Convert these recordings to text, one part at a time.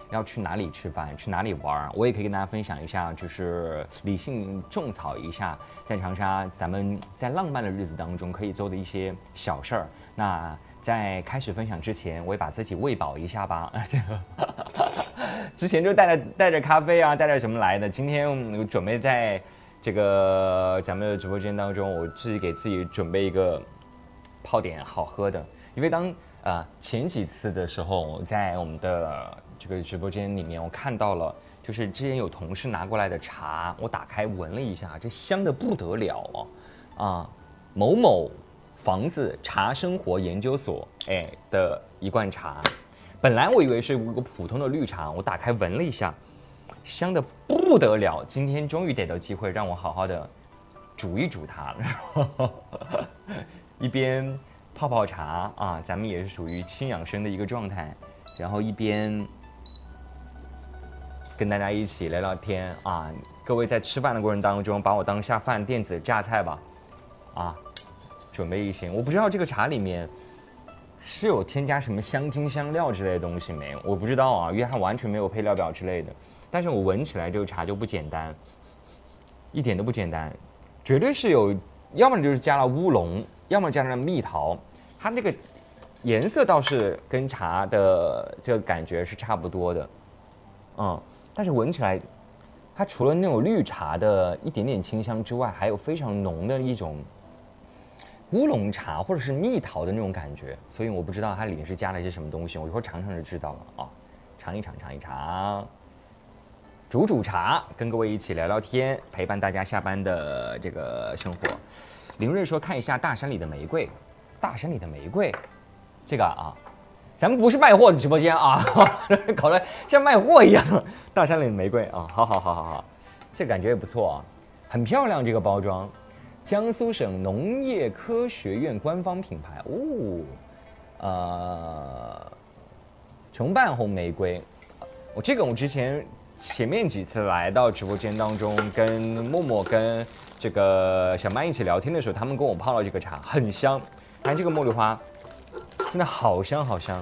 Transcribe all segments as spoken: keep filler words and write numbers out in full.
要去哪里吃饭，去哪里玩，我也可以跟大家分享一下，就是理性种草一下，在长沙咱们在浪漫的日子当中可以做的一些小事儿。那在开始分享之前，我也把自己喂饱一下吧。这个之前就带着带着咖啡啊，带着什么来的，今天我准备在这个咱们的直播间当中，我自己给自己准备一个泡点好喝的，因为当呃前几次的时候，在我们的这个直播间里面，我看到了，就是之前有同事拿过来的茶，我打开闻了一下，这香的不得了哦，啊，某某房子茶生活研究所哎的一罐茶，本来我以为是一个普通的绿茶，我打开闻了一下，香的不得了，今天终于逮到机会让我好好的煮一煮它了，一边泡泡茶啊，咱们也是属于轻养生的一个状态，然后一边跟大家一起聊聊天啊。各位在吃饭的过程当中，把我当下饭电子榨菜吧，啊，准备一些。我不知道这个茶里面是有添加什么香精香料之类的东西没有，我不知道啊，因为它完全没有配料表之类的。但是我闻起来这个茶就不简单，一点都不简单，绝对是有，要么就是加了乌龙，要么加了蜜桃，它那个颜色倒是跟茶的这个感觉是差不多的，嗯，但是闻起来，它除了那种绿茶的一点点清香之外，还有非常浓的一种乌龙茶或者是蜜桃的那种感觉，所以我不知道它里面是加了一些什么东西，我一会儿尝尝就知道了啊，尝一尝，尝一尝。煮煮茶，跟各位一起聊聊天，陪伴大家下班的这个生活。林瑞说：“看一下大山里的玫瑰，大山里的玫瑰，这个啊，咱们不是卖货的直播间啊，搞得像卖货一样。大山里的玫瑰啊，好好好好好，这感觉也不错啊，很漂亮这个包装，江苏省农业科学院官方品牌哦，呃，重瓣红玫瑰，我这个我之前。”前面几次来到直播间当中，跟默默跟这个小曼一起聊天的时候，他们跟我泡了这个茶，很香。看这个茉莉花，真的好香好香。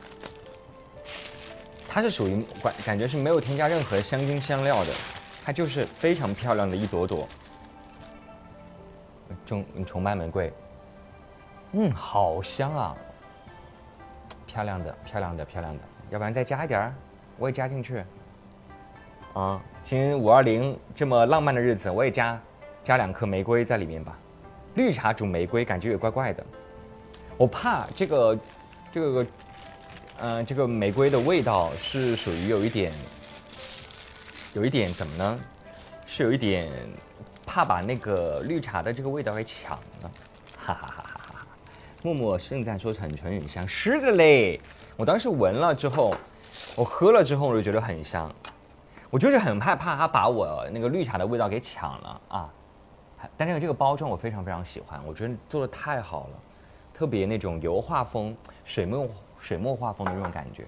它是属于感感觉是没有添加任何香精香料的，它就是非常漂亮的一朵朵。重重瓣玫瑰，嗯，好香啊！漂亮的漂亮的漂亮的，要不然再加一点儿，我也加进去。啊，今天五二零这么浪漫的日子，我也加加两颗玫瑰在里面吧。绿茶煮玫瑰感觉也怪怪的，我怕这个这个呃这个玫瑰的味道是属于有一点有一点怎么呢？是有一点怕把那个绿茶的这个味道给抢了，哈哈哈哈哈！默默盛赞说很醇很香，是的嘞。我当时闻了之后，我喝了之后我就觉得很香。我就是很害怕它把我那个绿茶的味道给抢了啊！但是这个包装我非常非常喜欢，我觉得做的太好了，特别那种油画风、水墨水墨画风的那种感觉。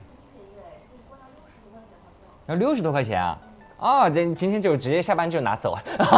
要六十多块钱啊！啊，这今天就直接下班就拿走，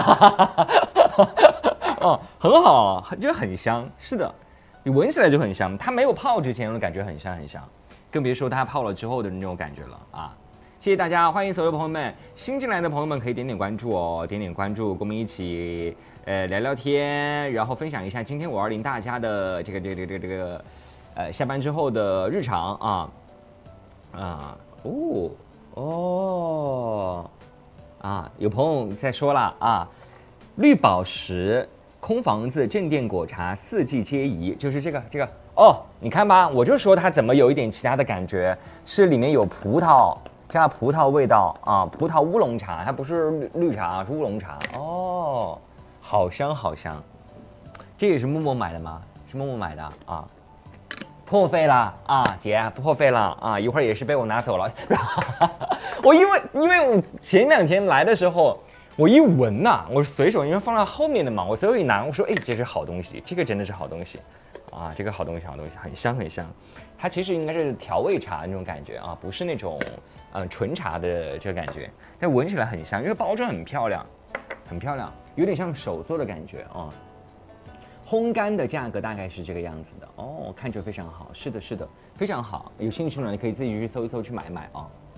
哦，很好，就很香。是的，你闻起来就很香，它没有泡之前的感觉很香很香，更别说它泡了之后的那种感觉了啊！谢谢大家，欢迎所有朋友们，新进来的朋友们可以点点关注哦，点点关注，跟我们一起呃聊聊天，然后分享一下今天五二零大家的这个这个这个这个呃下班之后的日常啊啊哦哦啊，有朋友在说了啊，绿宝石空房子镇店果茶四季皆宜，就是这个这个哦，你看吧，我就说它怎么有一点其他的感觉，是里面有葡萄。加葡萄味道啊，葡萄乌龙茶，它不是绿绿茶，是乌龙茶哦，好香好香。这也是默默买的吗？是默默买的啊，破费了啊，姐破费了啊，一会儿也是被我拿走了。我因为因为我前两天来的时候，我一闻呐、啊，我随手因为放在后面的嘛，我随手一拿，我说哎，这是好东西，这个真的是好东西啊，这个好东西好东西，很香很香。它其实应该是调味茶那种感觉啊，不是那种。嗯，纯茶的这个感觉，但闻起来很香，因为包装很漂亮，很漂亮，有点像手做的感觉啊。烘干的价格大概是这个样子的哦，看着非常好，是的，是的，非常好。有兴趣呢，你可以自己去搜一搜，去买买啊。